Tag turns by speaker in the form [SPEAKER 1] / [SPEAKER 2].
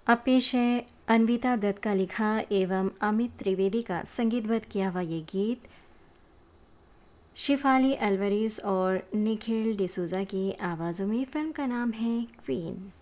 [SPEAKER 1] अब पेश है अन्विता दत्त का लिखा एवं अमित त्रिवेदी का संगीतबद्ध किया हुआ ये गीत शिफाली अल्वरेज और निखिल डिसूजा की आवाज़ों में। फिल्म का नाम है क्वीन।